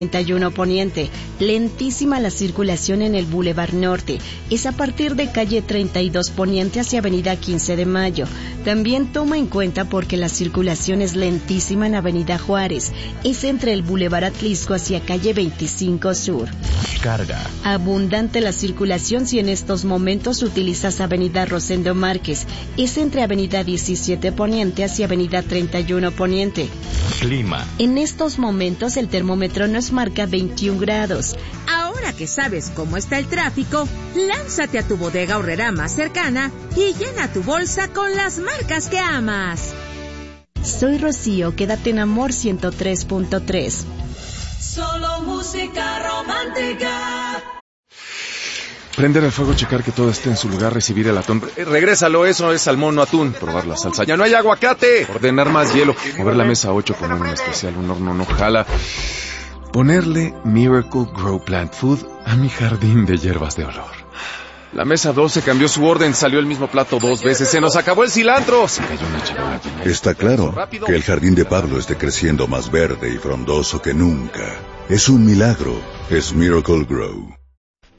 31 Poniente. Lentísima la circulación en el Boulevard Norte. Es a partir de calle 32 Poniente hacia avenida 15 de Mayo. También toma en cuenta porque la circulación es lentísima en avenida Juárez. Es entre el Boulevard Atlisco hacia calle 25 Sur. Carga. Abundante la circulación si en estos momentos utilizas avenida Rosendo Márquez. Es entre avenida 17 Poniente hacia avenida 31 Poniente. Clima. En estos momentos el termómetro nos marca 21 grados. Ahora que sabes cómo está el tráfico, lánzate a tu bodega horrera más cercana y llena tu bolsa con las marcas que amas. Soy Rocío, quédate en Amor 103.3. Solo música romántica. Prender el fuego, checar que todo esté en su lugar, recibir el atún. Regrésalo, eso es salmón, no atún. Probar la salsa. ¡Ya no hay aguacate! Ordenar más hielo. Mover la mesa 8, poner un especial, un horno no jala. Ponerle Miracle Grow Plant Food a mi jardín de hierbas de olor. La mesa 12 cambió su orden, salió el mismo plato 2 veces. ¡Se nos acabó el cilantro! Se cayó una charola llena. Está claro que el jardín de Pablo esté creciendo más verde y frondoso que nunca. Es un milagro. Es Miracle Grow.